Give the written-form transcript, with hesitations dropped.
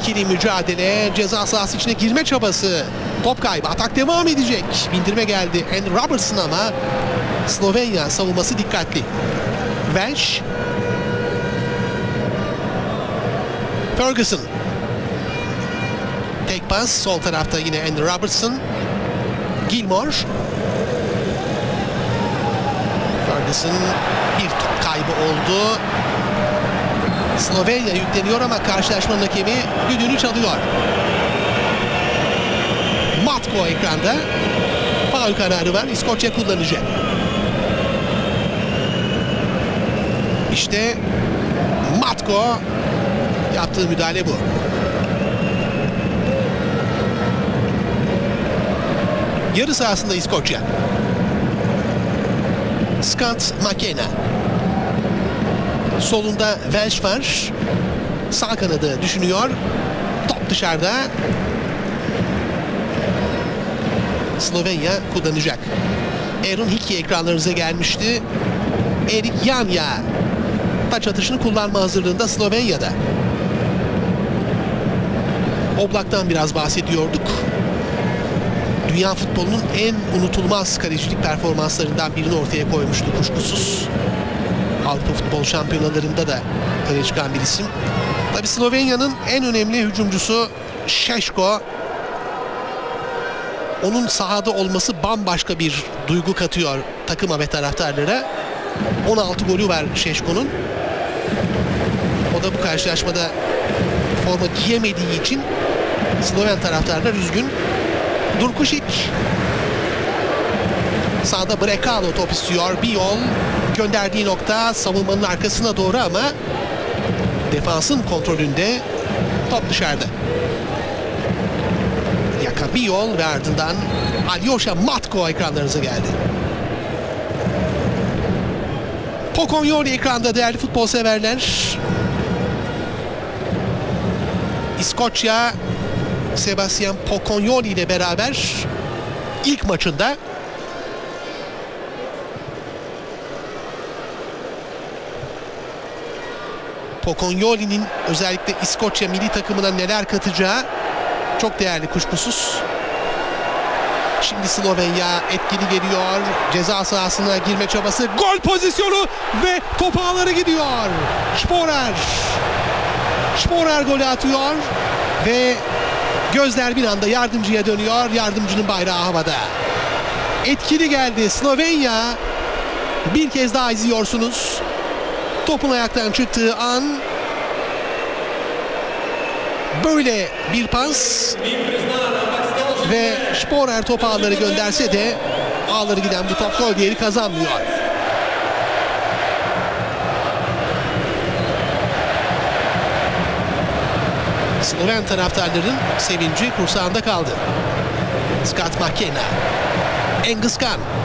İkili mücadele, ceza sahası içine girme çabası. Top kaybı, atak devam edecek. Bindirme geldi Andy Robertson ama Slovenya savunması dikkatli. Welsh. Ferguson. Tek pas, sol tarafta yine Andy Robertson. Gilmore. Ferguson, bir top kaybı oldu. Slovenya yükleniyor ama karşılaşmanın hakemi düdüğünü çalıyor. Matko ekranda. Faul kararı var. İskoçya kullanacak. İşte Matko yaptığı müdahale bu. Yarı sahasında İskoçya. Scott McKenna. Solunda Welsh var. Sağ kanadı düşünüyor. Top dışarıda. Slovenya kullanacak. Aaron Hickey ekranlarınıza gelmişti. Erik Janja taç atışını kullanma hazırlığında Slovenya'da. Oblak'tan biraz bahsediyorduk. Dünya futbolunun en unutulmaz kalecilik performanslarından birini ortaya koymuştu kuşkusuz. Avrupa Futbol Şampiyonalarında da öne çıkan bir isim. Tabii Slovenya'nın en önemli hücumcusu Šeško. Onun sahada olması bambaşka bir duygu katıyor takıma ve taraftarlara. 16 golü var Šeško'nun. O da bu karşılaşmada forma giyemediği için Sloven taraftarlar üzgün. Durkušić. Sağda Brekalo top istiyor. Bijol gönderdiği nokta savunmanın arkasına doğru ama defansın kontrolünde, top dışarıda. Jaka Bijol ve ardından Aljosha Matko ekranlarınıza geldi. Pokonioli ekranda değerli futbol severler. İskoçya Sebastian Pokonioli ile beraber ilk maçında Pokonioli'nin özellikle İskoçya milli takımına neler katacağı çok değerli kuşkusuz. Şimdi Slovenya etkili geliyor. Ceza sahasına girme çabası. Gol pozisyonu ve top ağlara gidiyor. Sporer golü atıyor ve gözler bir anda yardımcıya dönüyor. Yardımcının bayrağı havada. Etkili geldi Slovenya. Bir kez daha izliyorsunuz. Topun ayaktan çıktığı an böyle bir pas ve Sporer top ağları gönderse de ağları giden bu top gol değeri kazanmıyor. Sloven taraftarların sevinci kursağında kaldı. Scott McKenna. Engizkan.